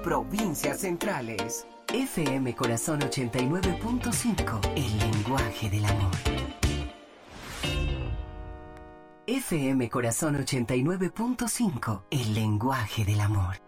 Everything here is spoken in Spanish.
provincias centrales. FM Corazón 89.5, el lenguaje del amor. FM Corazón 89.5, el lenguaje del amor.